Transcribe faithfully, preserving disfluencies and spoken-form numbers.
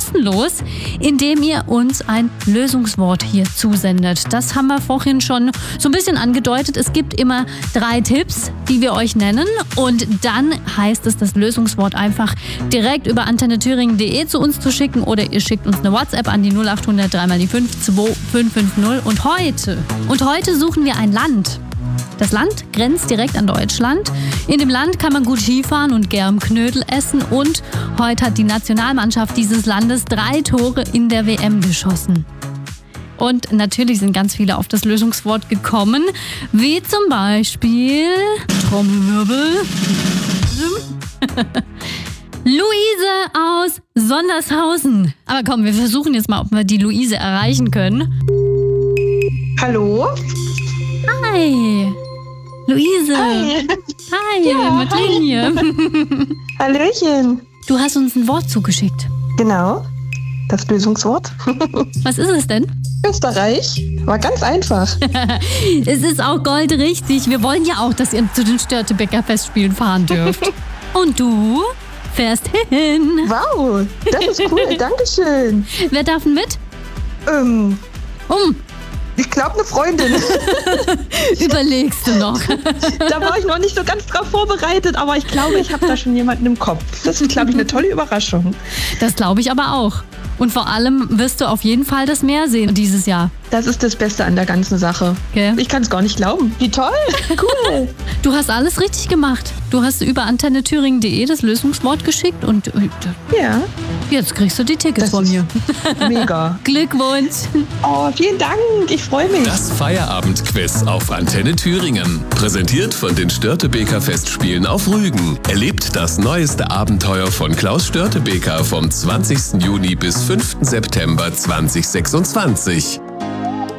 kostenlos, indem ihr uns ein Lösungswort hier zusendet. Das haben wir vorhin schon so ein bisschen angedeutet. Es gibt immer drei Tipps, die wir euch nennen. Und dann heißt es, das Lösungswort einfach direkt über antenne thüringen punkt de zu uns zu schicken oder ihr schickt uns eine WhatsApp an die null acht hundert drei mal die fünf zwei fünf fünf null. Und heute, und heute suchen wir ein Land. Das Land grenzt direkt an Deutschland. In dem Land kann man gut Skifahren und Germknödel essen. Und heute hat die Nationalmannschaft dieses Landes drei Tore in der W M geschossen. Und natürlich sind ganz viele auf das Lösungswort gekommen, wie zum Beispiel Trommelwirbel. Luise aus Sondershausen. Aber komm, wir versuchen jetzt mal, ob wir die Luise erreichen können. Hallo? Hi. Luise. Hi. Hi, Ja, Madeleine hier. Hallöchen. Du hast uns ein Wort zugeschickt. Genau, das Lösungswort. Was ist es denn? Österreich. War ganz einfach. Es ist auch goldrichtig. Wir wollen ja auch, dass ihr zu den Störtebeker Festspielen fahren dürft. Und du fährst hin. Wow, das ist cool. Dankeschön. Wer darf denn mit? Ähm, Um. ich glaube, eine Freundin. Überlegst du noch. Da war ich noch nicht so ganz drauf vorbereitet, aber ich glaube, ich habe da schon jemanden im Kopf. Das ist, glaube ich, eine tolle Überraschung. Das glaube ich aber auch. Und vor allem wirst du auf jeden Fall das Meer sehen dieses Jahr. Das ist das Beste an der ganzen Sache. Okay. Ich kann es gar nicht glauben. Wie toll. Cool. Du hast alles richtig gemacht. Du hast über antenne thüringen punkt de das Lösungswort geschickt und äh, Ja, jetzt kriegst du die Tickets das von mir. mega. Glückwunsch. Oh, vielen Dank. Ich freue mich. Das Feierabendquiz auf Antenne Thüringen. Präsentiert von den Störtebeker Festspielen auf Rügen. Erlebt das neueste Abenteuer von Klaus Störtebeker vom zwanzigsten Juni bis fünften September zweitausendsechsundzwanzig.